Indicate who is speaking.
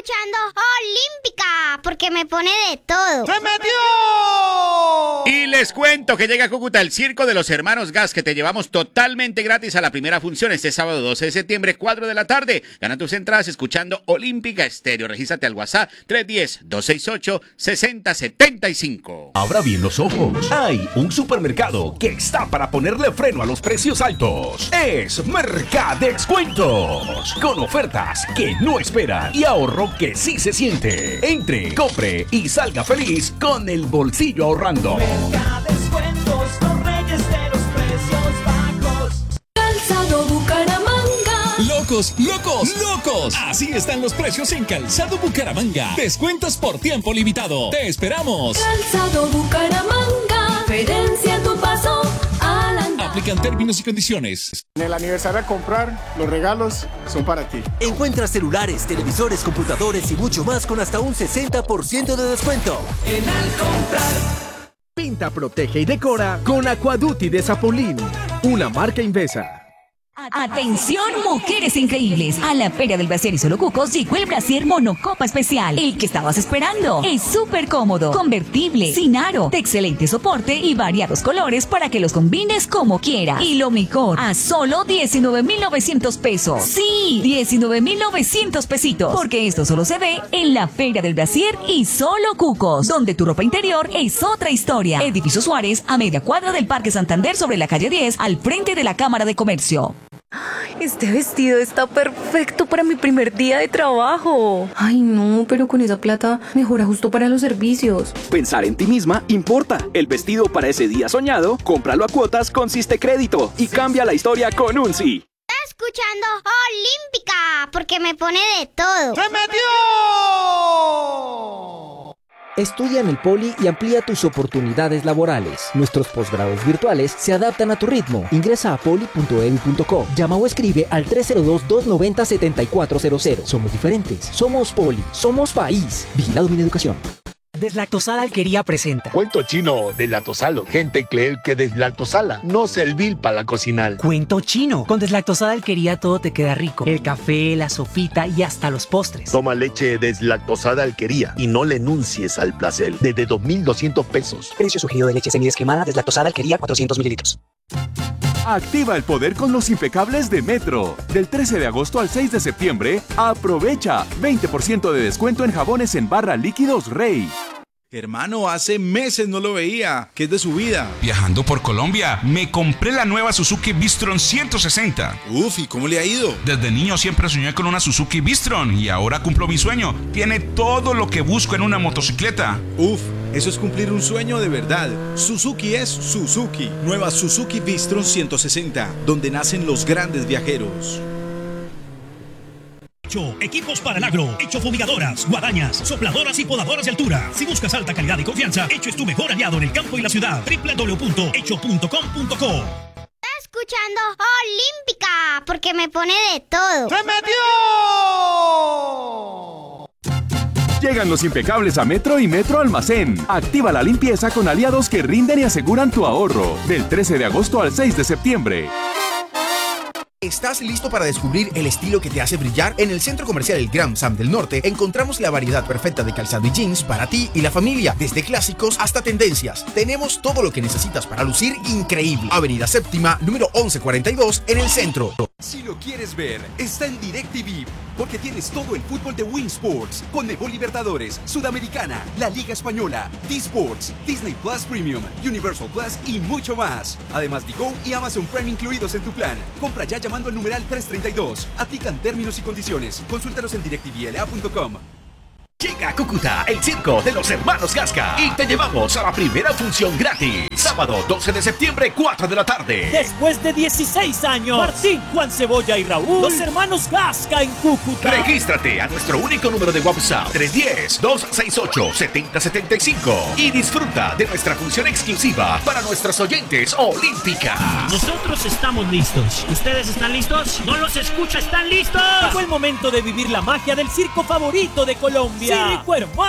Speaker 1: escuchando Olímpica, porque me pone de todo.
Speaker 2: ¡Se metió!
Speaker 3: Y les cuento que llega a Cúcuta el Circo de los Hermanos Gas, que te llevamos totalmente gratis a la primera función este sábado 12 de septiembre, 4 de la tarde. Gana tus entradas escuchando Olímpica Estéreo. Regístrate al WhatsApp 310-268-6075.
Speaker 4: Abra bien los ojos. Hay un supermercado que está para ponerle freno a los precios altos. Es Mercadexcuentos. Con ofertas que no esperan y ahorro que sí se siente. Entre, compre y salga feliz con el bolsillo ahorrando.
Speaker 5: Mercadexcuentos, los reyes de los precios bajos.
Speaker 6: Calzado Bucaramanga.
Speaker 7: ¡Locos, locos, locos! Así están los precios en Calzado Bucaramanga. Descuentos por tiempo limitado. ¡Te esperamos!
Speaker 6: Calzado Bucaramanga. Diferencia tu paso al andar.
Speaker 7: Aplican términos y condiciones.
Speaker 8: En el aniversario a comprar, los regalos son para ti.
Speaker 9: Encuentra celulares, televisores, computadores y mucho más con hasta un 60% de descuento.
Speaker 5: En Al Comprar.
Speaker 10: Pinta, protege y decora con Aquaduty de Zapolín, una marca Invesa.
Speaker 11: Atención, mujeres increíbles. A la Feria del Brasier y Solo Cucos llegó el brasier Monocopa Especial. El que estabas esperando. Es súper cómodo, convertible, sin aro, de excelente soporte y variados colores para que los combines como quieras. Y lo mejor, a solo 19,900 pesos. Sí, 19,900 pesitos. Porque esto solo se ve en la Feria del Brasier y Solo Cucos, donde tu ropa interior es otra historia. Edificio Suárez, a media cuadra del Parque Santander, sobre la calle 10, al frente de la Cámara de Comercio.
Speaker 12: Este vestido está perfecto para mi primer día de trabajo. Ay, no, pero con esa plata mejora justo para los servicios.
Speaker 13: Pensar en ti misma importa. El vestido para ese día soñado, cómpralo a cuotas con Siste Crédito y cambia la historia con un sí.
Speaker 1: Está escuchando Olímpica, porque me pone de todo.
Speaker 2: ¡Se metió!
Speaker 14: Estudia en el Poli y amplía tus oportunidades laborales. Nuestros posgrados virtuales se adaptan a tu ritmo. Ingresa a poli.edu.co. Llama o escribe al 302-290-7400. Somos diferentes. Somos Poli. Somos país. Vigilado Mineducación.
Speaker 15: Deslactosada Alquería presenta
Speaker 16: Cuento chino deslactosalo. Gente cree que deslactosala no servir para cocinar.
Speaker 15: Cuento chino. Con Deslactosada Alquería todo te queda rico. El café, la sopita y hasta los postres.
Speaker 16: Toma leche deslactosada Alquería y no le enuncies al placer. Desde 2,200 pesos.
Speaker 15: Precio sugerido de leche semidescremada Deslactosada Alquería 400 mililitros.
Speaker 17: Activa el poder con los impecables de Metro. Del 13 de agosto al 6 de septiembre, aprovecha 20% de descuento en jabones en barra líquidos Rey.
Speaker 18: Hermano, hace meses no lo veía. ¿Qué es de su vida?
Speaker 19: Viajando por Colombia, me compré la nueva Suzuki Bistron 160.
Speaker 18: Uf, ¿y cómo le ha ido?
Speaker 19: Desde niño siempre soñé con una Suzuki Bistron y ahora cumplo mi sueño. Tiene todo lo que busco en una motocicleta.
Speaker 18: Uf, eso es cumplir un sueño de verdad. Suzuki es Suzuki. Nueva Suzuki Bistron 160, donde nacen los grandes viajeros.
Speaker 20: Equipos para el agro, Hecho fumigadoras, guadañas, sopladoras y podadoras de altura. Si buscas alta calidad y confianza, Hecho es tu mejor aliado en el campo y la ciudad. www.hecho.com.co.
Speaker 1: Está escuchando Olímpica, porque me pone de todo.
Speaker 2: ¡Se metió!
Speaker 17: Llegan los impecables a Metro y Metro Almacén. Activa la limpieza con aliados que rinden y aseguran tu ahorro. Del 13 de agosto al 6 de septiembre.
Speaker 21: ¿Estás listo para descubrir el estilo que te hace brillar? En el Centro Comercial El Gran Sam del Norte encontramos la variedad perfecta de calzado y jeans para ti y la familia, desde clásicos hasta tendencias. Tenemos todo lo que necesitas para lucir increíble. Avenida Séptima, número 1142, en el centro.
Speaker 22: Si lo quieres ver, está en DirecTV, porque tienes todo el fútbol de Win Sports, Conmebol Libertadores, Sudamericana, la Liga Española, D-Sports, Disney Plus Premium, Universal Plus y mucho más. Además, Digo y Amazon Prime incluidos en tu plan. Compra ya llamando al numeral 332. Aplican términos y condiciones. Consúltanos en directvla.com.
Speaker 4: Llega a Cúcuta el Circo de los Hermanos Gasca y te llevamos a la primera función gratis. Sábado 12 de septiembre, 4 de la tarde.
Speaker 23: Después de 16 años, Martín, Juan Cebolla y Raúl, los Hermanos Gasca en Cúcuta.
Speaker 4: Regístrate a nuestro único número de WhatsApp 310-268-7075 y disfruta de nuestra función exclusiva para nuestros oyentes Olímpica.
Speaker 23: Nosotros estamos listos. ¿Ustedes están listos? ¿No los escucha? ¿Están listos? Llegó el momento de vivir la magia del circo favorito de Colombia. Circo Hermano